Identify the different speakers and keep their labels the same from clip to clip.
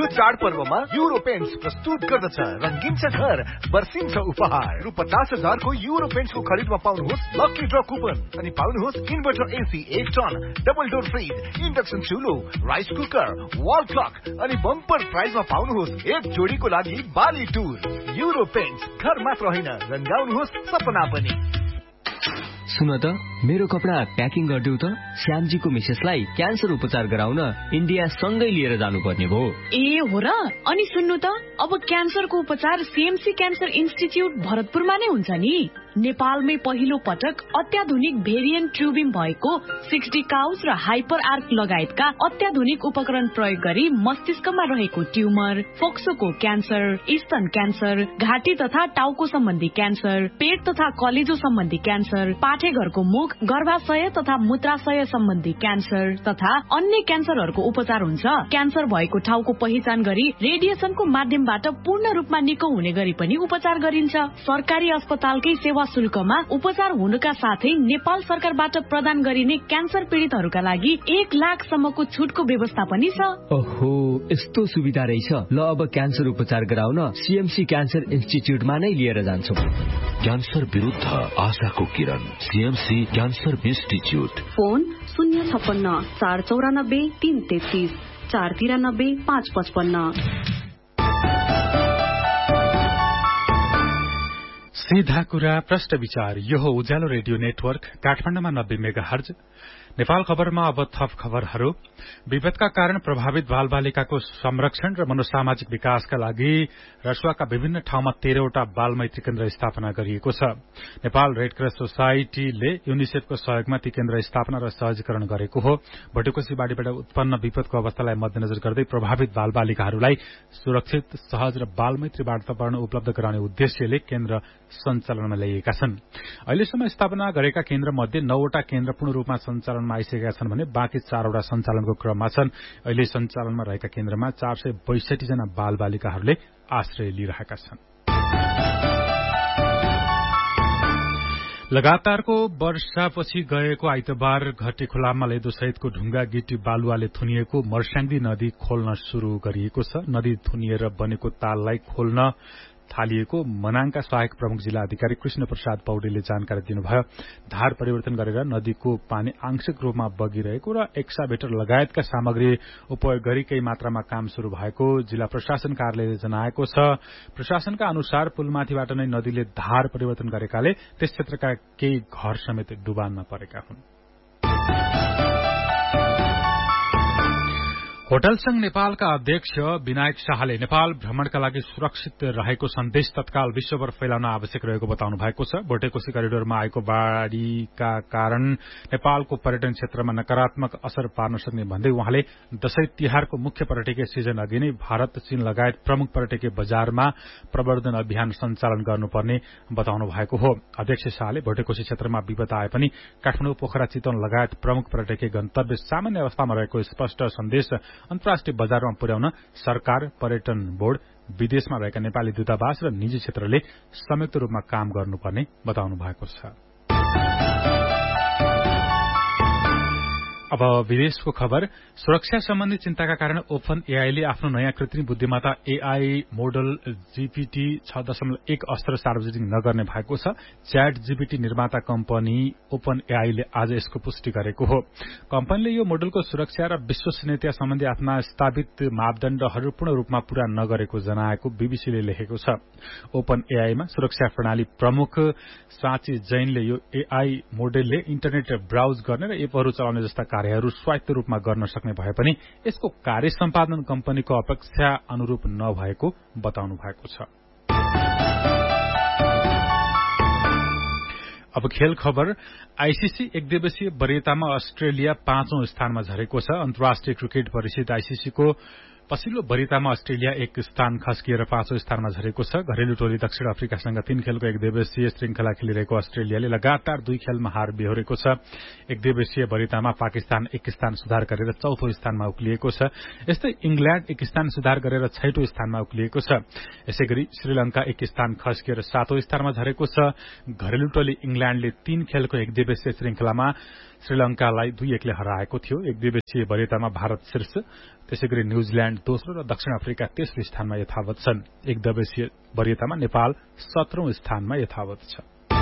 Speaker 1: चाडपर्वमा euro paints प्रस्तुत गर्दछ रंगीन छ घर बर्सिन्छ उपहार रु 50,000 को युरो पेन्ट्सको खरिदमा पाउनुहोस् लकी ड्र कुपन अनि पाउनुहोस् inverter AC 1 ton double door fridge induction चुलो rice cooker wall clock अनि बम्पर प्राइजमा पाउनुहोस् एक जोडीको लागि बाली टुर युरो पेन्ट्स घर मात्र होइन रंगाउनुहोस् सपना पनि।
Speaker 2: सुन त मेरो कपडा प्याकिङ गर्दिउ त श्यामजीको मिसेसलाई क्यान्सर उपचार गराउन इन्डिया सँगै लिएर जानुपर्ने भो।
Speaker 3: ए हो र अनि सुन्नु त अब क्यान्सरको उपचार सीएमसी क्यान्सर इन्स्टिट्युट भरतपुरमा नै हुन्छ नि। नेपालमै पहिलो पटक अत्याधुनिक भेरिएन्ट ट्युबिङ भएको 60 काउज र हाइपर आर्क लगायतका अत्याधुनिक उपकरण प्रयोग गरी मस्तिष्कमा रहेको ट्युमर, फोक्सोको क्यान्सर, स्तन क्यान्सर, घाँटी तथा टाउको सम्बन्धी क्यान्सर, पेट तथा कलेजो सम्बन्धी क्यान्सर, पाठेघरको मुख, गर्भाशय तथा मूत्राशय सम्बन्धी क्यान्सर तथा अन्य क्यान्सरहरूको उपचार हुन्छ। क्यान्सर भएको ठाउँको पहिचान गरी रेडिएसनको माध्यमबाट पूर्ण रूपमा निको हुने गरी पनि उपचार गरिन्छ। सरकारी अस्पतालकै सेवा शुल्कमा उपचार हुनुका साथै नेपाल सरकारबाट प्रदान गरिने क्यान्सर पीडितहरूका लागि 1 लाख सम्मको छुटको व्यवस्था पनि छ।
Speaker 2: ओहो यस्तो सुविधा रहेछ। ल अब क्यान्सर उपचार गराउन सीएमसी क्यान्सर इन्स्टिट्युटमा नै लिएर जान्छौ।
Speaker 4: क्यान्सर विरुद्ध आशाको किरण सीएमसी क्यान्सर इन्स्टिट्युट।
Speaker 5: फोन 056 494 333 493 555।
Speaker 6: सीधा कुरा प्रष्ट विचार। यो हो उज्यालो रेडियो नेटवर्क काठमाडौँमा 90 मेगाहर्ज। नेपाल खबरमा अब थप खबरहरू। विपदका कारण प्रभावित बालबालिकाको संरक्षण र मनोसामाजिक विकासका लागि रसुवाका विभिन्न ठाउँमा 13 वटा बाल मैत्री केन्द्र स्थापना गरिएको छ। नेपाल रेडक्रस सोसाइटीले युनिसेफको सहयोगमा ती केन्द्र स्थापना र सहजीकरण गरेको हो। भटुकोसी बाढीबाट उत्पन्न विपदको अवस्थालाई मध्यनजर गर्दै प्रभावित बालबालिकाहरूलाई सुरक्षित, सहज र बाल मैत्री वातावरण उपलब्ध गराउने उद्देश्यले केन्द्र सञ्चालनमा ल्याइएका छन्। अहिलेसम्म स्थापना गरेका केन्द्र मध्ये 9 वटा केन्द्र पूर्ण रूपमा सञ्चालनमा आइसकेका छन् भने बाँकी 4 वटा सञ्चालनको क्रममा छन्। अहिले सञ्चालनमा रहेका केन्द्रमा 462 जना बालबालिकाहरूले आश्रय लिइरहेका छन्। लगातारको वर्षापछि गएको आइतबार घटे खोलामा लेदो सहितको ढुङ्गा गिटी बालुवाले थुनिएको मर्स्याङ्दी नदी खोल्न शुरू गरिएको छ। नदी थुनिएर बनेको ताललाई खोल्न थालिएको मनाङका सहायक प्रमुख जिल्ला अधिकारी कृष्ण प्रसाद पौडेलले जानकारी दिनुभयो। धार परिवर्तन गरेर नदीको पानी आंशिक रूपमा बगिरहेको र एक्साभेटर लगायतका सामग्री उपयोग गरी केही मात्रामा काम शुरू भएको जिल्ला प्रशासन कार्यालयले जनाएको छ। प्रशासनका अनुसार पुलमाथिबाट नै नदीले धार परिवर्तन गरेकाले त्यस क्षेत्रका केही घर समेत डुबानमा परेका हुन्। होटल संघ नेपालका अध्यक्ष विनायक शाहले नेपाल भ्रमणका लागि सुरक्षित रहेको सन्देश तत्काल विश्वभर फैलाउन आवश्यक रहेको बताउनु भएको छ। भोटेकोशी करिडोरमा आएको बाढ़ीका कारण नेपालको पर्यटन क्षेत्रमा नकारात्मक असर पार्न सक्ने भन्दै उहाँले दशैं तिहारको मुख्य पर्यटकीय सिजन अघि नै भारत, चीन लगायत प्रमुख पर्यटकीय बजारमा प्रवर्धन अभियान सञ्चालन गर्नुपर्ने बताउनु भएको हो। अध्यक्ष शाहले भोटेकोशी क्षेत्रमा विपद आए पनि काठमाडौँ, पोखरा, चितवन लगायत प्रमुख पर्यटकीय गन्तव्य सामान्य अवस्थामा रहेको स्पष्ट सन्देश अन्तर्राष्ट्रिय बजारमा पुर्याउन सरकार, पर्यटन बोर्ड, विदेशमा रहेका नेपाली दूतावास र निजी क्षेत्रले संयुक्त रूपमा काम गर्नुपर्ने बताउनु भएको छ। अब विदेशको खबर। सुरक्षा सम्बन्धी चिन्ताका कारण ओपन एआईले आफ्नो नयाँ कृत्रिम बुद्धिमत्ता एआई मोडल जीपीटी 6.1 अस्त्र सार्वजनिक नगर्ने भएको छ। च्याट जीपीटी निर्माता कम्पनी ओपन एआईले आज यसको पुष्टि गरेको हो। कम्पनीले यो मोडलको सुरक्षा र विश्वसनीयता सम्बन्धी आफ्ना स्थापित मापदण्डहरू पूर्ण रूपमा पूरा नगरेको जनाएको बीबीसीले लेखेको छ। ओपन एआईमा सुरक्षा प्रणाली प्रमुख साँची जैनले यो एआई मोडलले इन्टरनेट ब्राउज गर्ने र एपहरू चलाउने जस्ता कार्यहरू स्वायत्त रूपमा गर्न सक्ने भए पनि यसको कार्य सम्पादन कम्पनीको अपेक्षा अनुरूप नभएको बताउनु भएको छ। अब खेल खबर। आईसीसी एकदिवसीय वरीयतामा अस्ट्रेलिया 5औं स्थानमा झरेको छ। अन्तर्राष्ट्रिय क्रिकेट परिषद आईसीसीको पछिल्लो वरीयतामा अस्ट्रेलिया 1 स्थान खस्किएर 5औं स्थानमा झरेको छ। घरेलु टोली दक्षिण अफ्रिकासँग 3 खेलको एकदिवसीय श्रृंखला खेलिरहेको अस्ट्रेलियाले लगातार 2 खेलमा हार बेहोरेको छ। एकदिवसीय वरीयतामा पाकिस्तान 1 स्थान सुधार गरेर 4थो स्थानमा उक्लिएको छ। यस्तै इंग्ल्याण्ड 1 स्थान सुधार गरेर 6औं स्थानमा उक्लिएको छ। यसैगरी श्रीलंका 1 स्थान खस्किएर 7औं स्थानमा झरेको छ। घरेलु टोली इंग्ल्याण्डले 3 खेलको एकदिवसीय श्रृंखलामा श्रीलंकालाई 2-1 ले हराएको थियो। एकदिवसीय वरीयतामा भारत शीर्ष, त्यसैगरी न्यूजील्याण्ड न्यूजील्याण्ड दोस्रो र दक्षिण अफ्रिका तेस्रो स्थानमा यथावत छन्। एक दिवसीय वरियतामा नेपाल 17औं स्थानमा यथावत छ।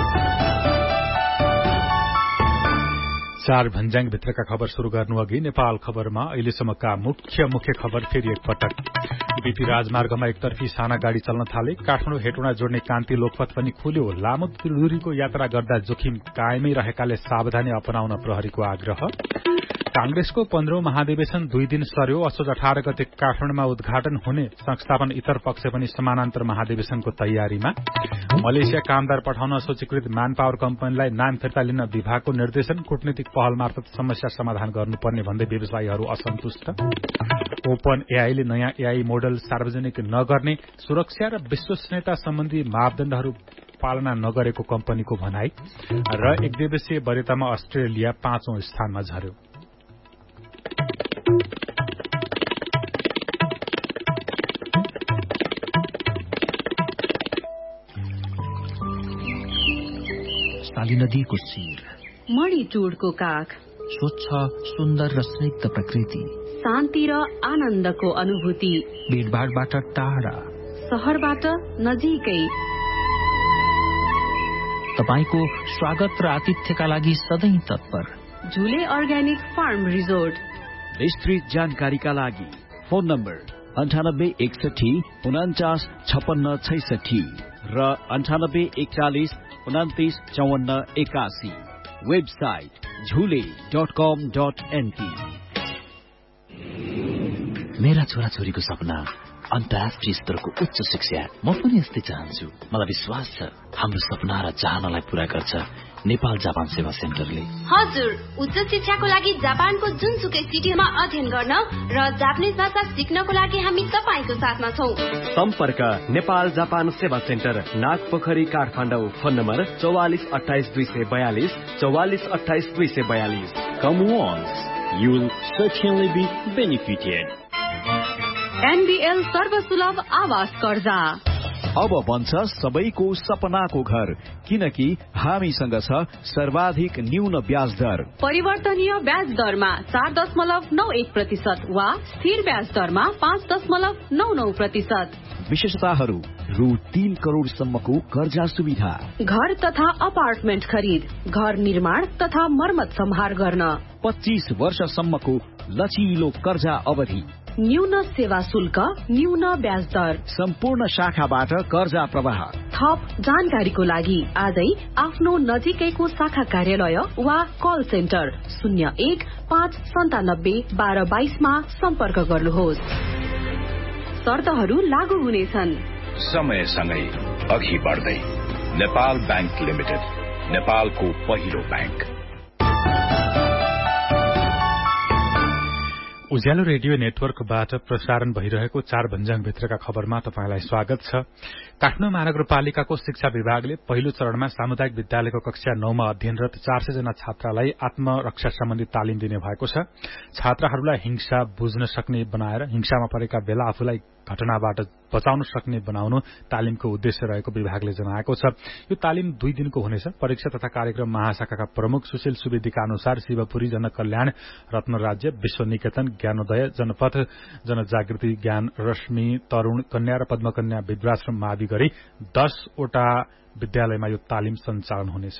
Speaker 6: चार भन्ज्याङ भित्रका खबर शुरू गर्नु अघि नेपाल खबरमा अहिलेसम्मका मुख्य खबर फेरि एकपटक। बीपी राजमार्गमा एकतर्फी साना गाड़ी चल्न थाले। काठमाडौँ हेटौँडा जोड्ने कान्ति लोकपथ पनि खुल्यो। लामो दूरीको यात्रा गर्दा जोखिम कायमै रहेकाले सावधानी अपनाउन प्रहरीको आग्रह। कांग्रेसको 15औं महाधिवेशन 2 दिन सर्यो। असोज 18 गते काठमाडौँमा उद्घाटन हुने संस्थापन इतर पक्ष पनि समानान्तर महाधिवेशनको तयारीमा। मलेसिया कामदार पठाउन सूचीकृत म्यान पावर कम्पनीलाई नाम फिर्ता लिन विभागको निर्देशन। कूटनीतिक पहल मार्फत समस्या समाधान गर्नुपर्ने भन्दै व्यवसायीहरू असन्तुष्ट। ओपन एआईले नयाँ एआई मोडल सार्वजनिक नगर्ने, सुरक्षा र विश्वसनीयता सम्बन्धी मापदण्डहरू पालना नगरेको कम्पनीको भनाई। र एक दिवसीय वरियतामा अस्ट्रेलिया 5औं स्थानमा झर्यो।
Speaker 7: शाली नदीको शिर,
Speaker 5: मणिटुडको काख,
Speaker 7: स्वच्छ सुन्दर र स्निग्ध प्रकृति,
Speaker 5: शान्ति र आनन्दको अनुभूति,
Speaker 7: भीडभाडबाट टाढा,
Speaker 5: शहरबाट नजिकै।
Speaker 7: तपाईको स्वागत र आतिथ्यका लागि सधैँ तत्पर
Speaker 5: झुले अर्ग्यानिक फार्म रिजोर्ट।
Speaker 8: विस्तृत जानकारीका लागि फोन नम्बर 9861 49 56 66 र 9841 29 54 81। वेबसाइट झुले.com.np।
Speaker 4: मेरा छोराछोरीको सपना अन्तर्राष्ट्रिय स्तरको उच्च शिक्षा। म पनि यस्तै चाहन्छु। मलाई विश्वास छ हाम्रो सपना र चाहनालाई पूरा गर्छ नेपाल जापान सेवा सेन्टरले।
Speaker 9: हजुर, उच्च शिक्षाको लागि जापानको जुनसुकै सिटीमा अध्ययन गर्न र जापानिज भाषा सिक्नको लागि हामी तपाईको साथमा छौं।
Speaker 10: सम्पर्क नेपाल जापान सेवा centre, Nagpokhari, Kathmandu. Phone number 44 28 242 44 28 242।
Speaker 11: Come once, you will certainly be benefited.
Speaker 5: NBL सर्वसुलभ आवास कर्जा
Speaker 8: अब बन्छ सबैको सपनाको घर, किनकि हामीसँग छ सर्वाधिक न्यून ब्याज दर।
Speaker 5: परिवर्तनीय ब्याज दरमा 4.91% वा स्थिर ब्याज दरमा 5.99%।
Speaker 8: विशेषताहरू: रु 3 करोडसम्मको कर्जा सुविधा,
Speaker 5: घर तथा अपार्टमेन्ट खरिद, घर निर्माण तथा मर्मत सम्हार गर्न,
Speaker 8: 25 वर्षसम्मको लचिलो कर्जा अवधि,
Speaker 5: न्यून सेवा शुल्क, न्यून ब्याज दर,
Speaker 8: सम्पूर्ण शाखाबाट कर्जा प्रवाह।
Speaker 5: थप जानकारीको लागि आजै आफ्नो नजिकैको शाखा कार्यालय वा कल सेन्टर 01 597 1222 मा सम्पर्क गर्नुहोस्। शर्तहरू लागू हुनेछन्।
Speaker 12: समयसँगै अघि बढ्दै नेपाल बैंक लिमिटेड, नेपालको पहिलो बैंक।
Speaker 6: उज्यालो रेडियो नेटवर्कबाट प्रसारण भइरहेको चार भन्ज्याङ भित्रका खबरमा तपाईंलाई स्वागत छ। काठमाडौँ महानगरपालिकाको शिक्षा विभागले पहिलो चरणमा सामुदायिक विद्यालयको कक्षा 9 मा अध्ययनरत 400 जना छात्रालाई आत्मरक्षा सम्बन्धी तालिम दिने भएको छ। छात्राहरूलाई हिंसा बुझ्न सक्ने बनाएर हिंसामा परेका बेला आफूलाई घटनाबाट बचाउन सक्ने बनाउनु तालिमको उद्देश्य रहेको विभागले जनाएको छ। यो तालिम 2 दिनको हुनेछ। परीक्षा तथा कार्यक्रम महाशाखाका प्रमुख सुशील सुवेदीका अनुसार शिवपुरी, जनकल्याण, रत्नराज्य, विश्वनिकेतन, ज्ञानोदय, जनपथ, जनजागृति, ज्ञान रश्मि, तरूण कन्या र पद्मकन्या विद्याश्रम मावि गरी 10 वटा विद्यालयमा यो तालिम सञ्चालन हुनेछ।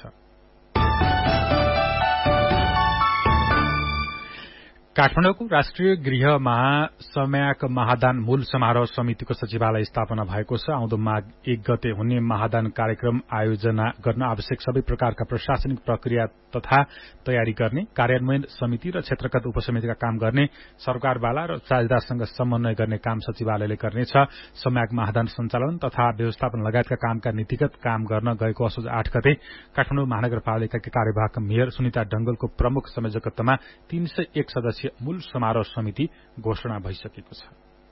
Speaker 6: काठमाडौँको राष्ट्रिय गृह महासम्याक महादान मूल समारोह समितिको सचिवालय स्थापना भएको छ। आउँदो माघ 1 गते हुने महादान कार्यक्रम आयोजना गर्न आवश्यक सबै प्रकारका प्रशासनिक प्रक्रिया तथा तयारी गर्ने, कार्यान्वयन समिति र क्षेत्रगत उपसमितिका काम गर्ने, सरकारवाला र साझेदारसँग समन्वय गर्ने काम सचिवालयले गर्नेछ। सम्याक महादान सञ्चालन तथा व्यवस्थापन लगायतका कामका नीतिगत काम गर्न गएको असोज 8 गते काठमाडौँ महानगरपालिकाकी कार्यवाहक मेयर सुनिता डंगलको प्रमुख संयोजकत्वमा 301 सदस्यीय मूल समारोह समिति घोषणा भइसकेको छ।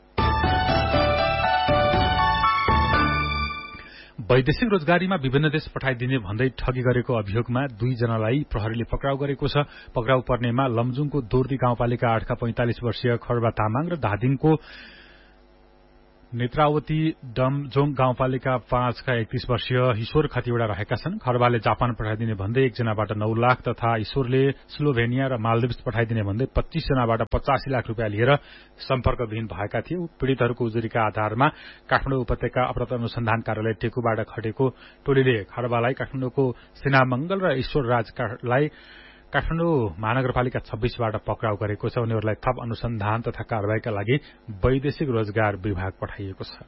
Speaker 6: वैदेशिक रोजगारीमा विभिन्न देश पठाइदिने भन्दै ठगी गरेको अभियोगमा 2 जनालाई प्रहरीले पक्राउ गरेको छ। पक्राउ पर्नेमा लमजुङको दोर्दी गाउँपालिका 8 का 45 वर्षीय खर्बा तामाङ र धादिङको नेत्रावती डमजोङ गाउँपालिका 5 का 31 वर्षीय ईश्वर खतिवड़ा रहेका छन्। खरबाले जापान पठाइदिने भन्दै 1 जनाबाट 9 लाख तथा ईश्वरले स्लोभेनिया र मालदिव्स पठाइदिने भन्दै 25 जनाबाट 85 लाख रुपियाँ लिएर सम्पर्कविहीन भएका थिए। पीड़ितहरूको उजुरीका आधारमा काठमाडौँ उपत्यका अपराध अनुसन्धान कार्यालय टेकुबाट खटेको टोलीले खरबालाई काठमाडौँको सिनामंगल र ईश्वर राजलाई काठमाडौँ महानगरपालिका 26 बाट पक्राउ गरेको छ। उनीहरूलाई थप अनुसन्धान तथा कारबाहीका लागि वैदेशिक रोजगार विभाग पठाइएको छ।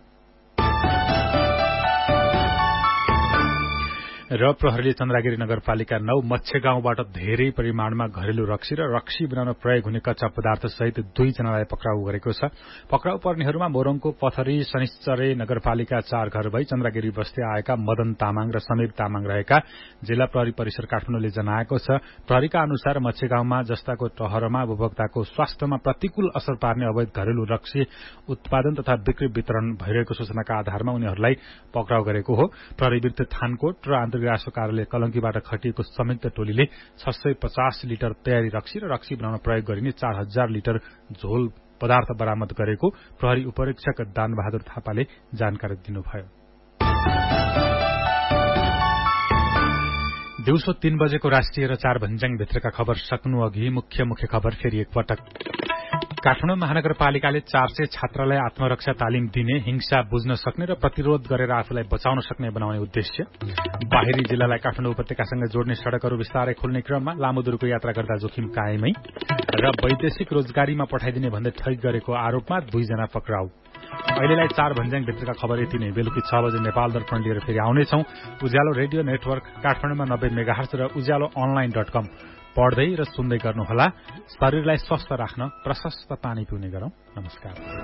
Speaker 6: र प्रहरीले चन्द्रगिरी नगरपालिका 9 मच्छे गाउँबाट धेरै परिमाणमा घरेलु रक्सी र रक्सी बनाउन प्रयोग हुने कच्चा पदार्थ सहित 2 जनालाई पक्राउ गरेको छ। पक्राउ पर्नेहरूमा मोरङको पथरी शनिश्चरे नगरपालिका 4 घर भई चन्द्रगिरी बस्दै आएका मदन तामाङ र समीर तामाङ रहेका जिल्ला प्रहरी परिसर काठमाडौँले जनाएको छ। प्रहरीका अनुसार मच्छे गाउँमा जस्ताको टहरमा उपभोक्ताको स्वास्थ्यमा प्रतिकूल असर पार्ने अवैध घरेलु रक्सी उत्पादन तथा बिक्री वितरण भइरहेको सूचनाका आधारमा उनीहरूलाई पक्राउ गरेको हो। प्रहरी विरुद्ध थानकोट र राष्ट्र कार्यालय कलंकीबाट खटिएको संयुक्त टोलीले 650 लिटर तयारी रक्सी र रक्सी बनाउन प्रयोग गरिने 4000 लिटर झोल पदार्थ बरामद गरेको प्रहरी उपरीक्षक दानबहादुर थापाले जानकारी दिनुभयो। दिउँसो 3 बजेको राष्ट्रिय र 4 भन्ज्याङ भित्रका खबर सक्नु अघि मुख्य खबर फेरि एकपटक। काठमाडौँ महानगरपालिकाले 400 छात्रलाई आत्मरक्षा तालिम दिने, हिंसा बुझ्न सक्ने र प्रतिरोध गरेर आफूलाई बचाउन सक्ने बनाउने उद्देश्य। बाहिरी जिल्लालाई काठमाडौँ उपत्यकासँग जोड्ने सड़कहरू विस्तारै खोल्ने क्रममा लामो दूरको यात्रा गर्दा जोखिम कायमै। र वैदेशिक रोजगारीमा पठाइदिने भन्दै ठगी गरेको आरोपमा 2 जना पक्राउ। अहिलेलाई 4 भन्ज्याङ भित्रका खबर यति नै। बेलुकी 6 बजे नेपाल दर्पण लिएर फेरि आउनेछौं। उज्यालो रेडियो नेटवर्क काठमाडौँमा 90 मेगाहर्ज र उज्यालो online.com पढ्दै र सुन्दै गर्नुहोला। शरीरलाई स्वस्थ राख्न प्रशस्त पानी पिउने गरौं। नमस्कार।